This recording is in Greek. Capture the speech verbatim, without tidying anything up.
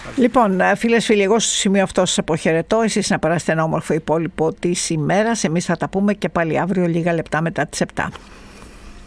Λοιπόν, φίλες φίλοι, εγώ στο σημείο αυτό σας αποχαιρετώ. Εσείς να περάσετε ένα όμορφο υπόλοιπο της ημέρας. Εμείς θα τα πούμε και πάλι αύριο λίγα λεπτά μετά τις επτά.